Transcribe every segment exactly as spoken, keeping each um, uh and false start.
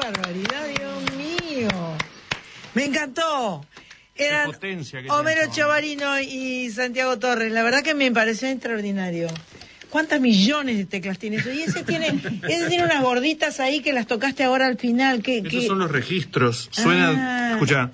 barbaridad, Dios mío! Me encantó. Eran potencia que Homero tiene, Chavarino y Santiago Torres. La verdad que me pareció extraordinario. ¿Cuántas millones de teclas tiene eso? Y ese tiene, ese tiene unas gorditas ahí que las tocaste ahora al final. Que, Esos que... son los registros. Suena, Ah. escucha.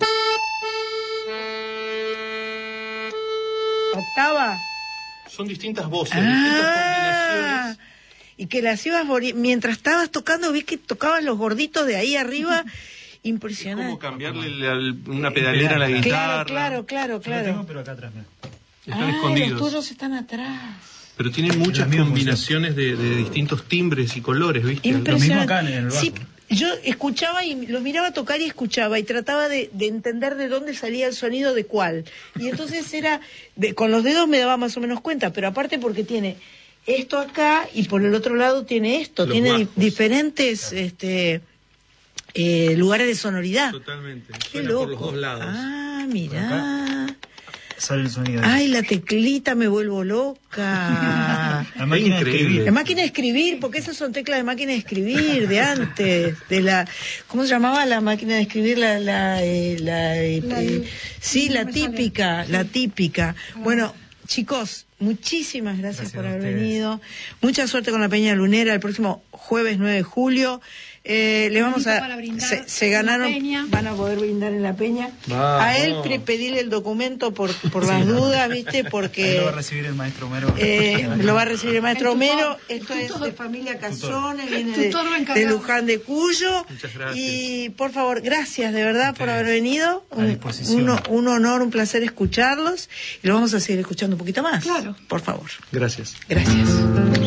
Octava. Son distintas voces, Ah. distintas combinaciones. Y que las ibas bori- mientras estabas tocando, vi que tocabas los gorditos de ahí arriba. Impresionante. Es como cambiarle la- una pedalera a la guitarra. Claro, claro, claro, Yo lo claro. tengo, pero acá atrás, mira. Están Ah, escondidos. los tuyos están atrás. Pero tienen muchas Los mismos combinaciones de, de distintos timbres y colores, ¿viste? Impresionante. Lo mismo acá en el bajo. Sí, yo escuchaba y los miraba tocar y escuchaba y trataba de, de entender de dónde salía el sonido de cuál. Y entonces era, de, con los dedos me daba más o menos cuenta, pero aparte porque tiene esto acá y por el otro lado tiene esto, Los tiene di- bajos. diferentes este, eh, lugares de sonoridad. Totalmente. Qué Suena loco. por los dos lados. Ah, mirá. Sale el sonido. Ay, la teclita, me vuelvo loca. La máquina de Increíble. escribir. La máquina de escribir, porque esas son teclas de máquina de escribir de antes, de la, ¿cómo se llamaba la máquina de escribir? La, la, eh, la, eh, La- eh, sí, no la me sale. típica, la típica. Bueno, chicos, muchísimas gracias, Gracias por a haber ustedes. venido. Mucha suerte con la Peña Lunera el próximo jueves nueve de julio. Eh, le vamos Bonito a, para brindar se, se en la ganaron, peña. van a poder brindar en la Peña. Vamos. A él pre- pedirle el documento por, por las dudas, ¿viste? Ahí Porque lo va a recibir el maestro Homero. eh, lo va a recibir el maestro El tutor, Homero. el Esto es tutor. de familia Cazones, viene El de, tutor de encargado. Luján de Cuyo. Muchas gracias. Y por favor, gracias de verdad por haber venido. A Un, disposición. un- un honor, un placer escucharlos. Y lo vamos a seguir escuchando un poquito más. Claro. Por favor. Gracias. Gracias.